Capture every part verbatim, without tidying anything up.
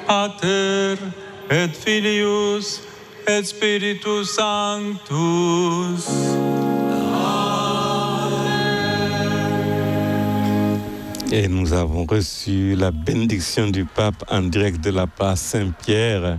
Pater et Filius et Spiritus Sanctus. Et nous avons reçu la bénédiction du pape en direct de la place Saint-Pierre.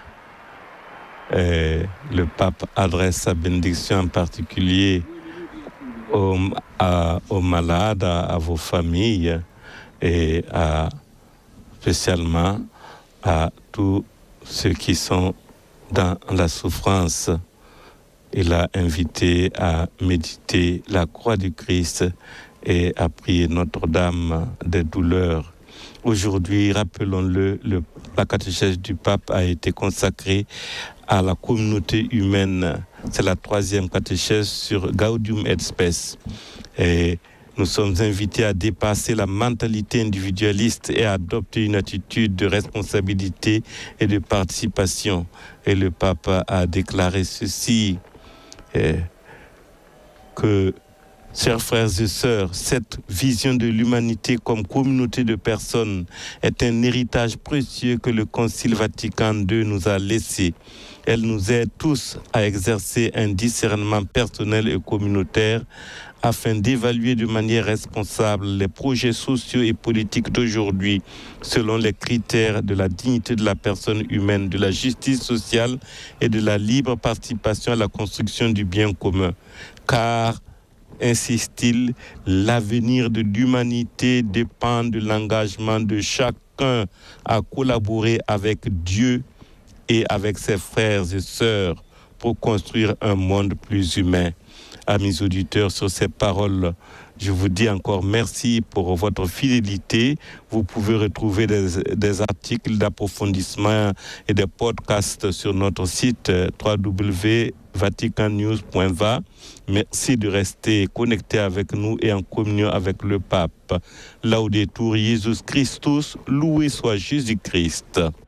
Et le pape adresse sa bénédiction en particulier aux, à, aux malades, à, à vos familles et à, spécialement à tous ceux qui sont dans la souffrance. Il a invité à méditer la croix du Christ et à prier Notre-Dame des douleurs. Aujourd'hui, rappelons-le, le, la catéchèse du pape a été consacrée à la communauté humaine. C'est la troisième catéchèse sur Gaudium et Spes. Et nous sommes invités à dépasser la mentalité individualiste et à adopter une attitude de responsabilité et de participation. Et le pape a déclaré ceci, eh, que chers frères et sœurs, cette vision de l'humanité comme communauté de personnes est un héritage précieux que le Concile Vatican deux nous a laissé. Elle nous aide tous à exercer un discernement personnel et communautaire afin d'évaluer de manière responsable les projets sociaux et politiques d'aujourd'hui selon les critères de la dignité de la personne humaine, de la justice sociale et de la libre participation à la construction du bien commun. Car, insiste-t-il, l'avenir de l'humanité dépend de l'engagement de chacun à collaborer avec Dieu et avec ses frères et sœurs pour construire un monde plus humain. Amis auditeurs, sur ces paroles, je vous dis encore merci pour votre fidélité. Vous pouvez retrouver des, des articles d'approfondissement et des podcasts sur notre site w w w point vatican news point v a. Merci de rester connecté avec nous et en communion avec le pape. Laudetur Jesus Christus, loué soit Jésus-Christ.